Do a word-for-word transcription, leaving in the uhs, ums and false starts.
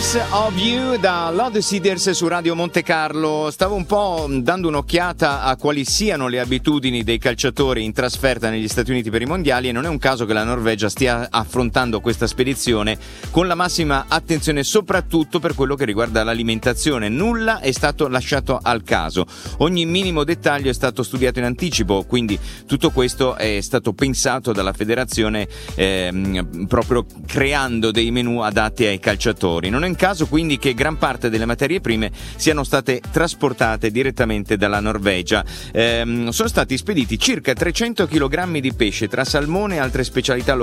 Years of You da Lord Seeders su Radio Monte Carlo. Stavo un po' dando un'occhiata a quali siano le abitudini dei calciatori in trasferta negli Stati Uniti per i mondiali, e non è un caso che la Norvegia stia affrontando questa spedizione con la massima attenzione, soprattutto per quello che riguarda l'alimentazione. Nulla è stato lasciato al caso, ogni minimo dettaglio è stato studiato in anticipo, quindi tutto questo è stato pensato dalla federazione ehm, proprio creando dei menù adatti ai calciatori. Non è un caso quindi che gran parte delle materie prime siano state trasportate direttamente dalla Norvegia. Ehm, sono stati spediti circa trecento chilogrammi di pesce tra salmone e altre specialità locali